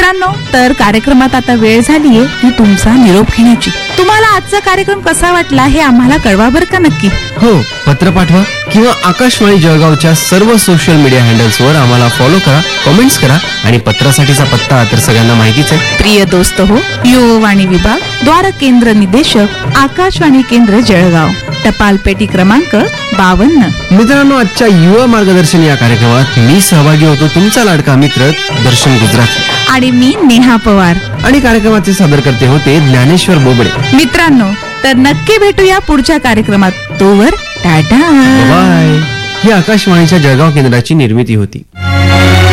मित्रांनो, तर कार्यक्रमात आता वेळ झालीये की तुमचा निरोप घेण्याची. तुम्हाला आजचा कार्यक्रम कसा वाटला हे आम्हाला कळवा बरं का नक्की. हो, पत्र पाठवा किंवा आकाशवाणी जळगावच्या सर्व सोशल मीडिया हँडल्सवर आम्हाला फॉलो करा, कमेंट्स करा आणि पत्रासाठीचा पत्ता तर सगळ्यांना माहितीच आहे. प्रिय दोस्त हो, युववाणी विभाग, द्वार केंद्र निदेशक, आकाशवाणी केंद्र जळगाव, टपाल पेटी क्रमांक 52. मित्रांनो, आजच्या युवा मार्गदर्शन या कार्यक्रमात मी सहभागी होतो, तुमचा लाडका मित्र दर्शन गुजराती आणि मी नेहा पवार. आणि कार्यक्रमाचे सादरकर्ते होते ज्ञानेश्वर बोबडे. मित्रांनो, तर नक्की भेटूया पुढच्या कार्यक्रमात. तोवर टाटा बाय. ही आकाशवाणीच्या जळगाव केंद्राची निर्मिती होती.